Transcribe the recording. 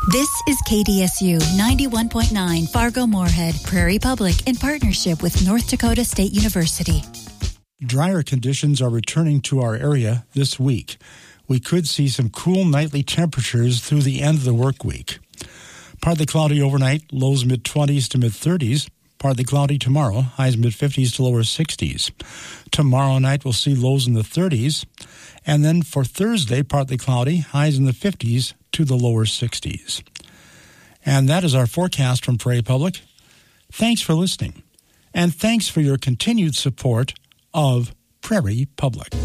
This is KDSU 91.9 Fargo-Moorhead, Prairie Public, in partnership with North Dakota State University. Drier conditions are returning to our area this week. We could see some cool nightly temperatures through the end of the work week. Partly cloudy overnight, lows mid-20s to mid-30s. Partly cloudy tomorrow, highs mid-50s to lower 60s. Tomorrow night we'll see lows in the 30s. And then for Thursday, partly cloudy, highs in the 50s to the lower 60s. And that is our forecast from Prairie Public. Thanks for listening. And thanks for your continued support of Prairie Public.